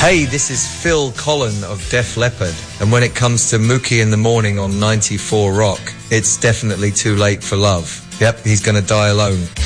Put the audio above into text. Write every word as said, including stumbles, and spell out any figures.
Hey, this is Phil Collen of Def Leppard, and when it comes to Mookie in the Morning on ninety-four Rock, it's definitely too late for love. Yep, he's gonna die alone.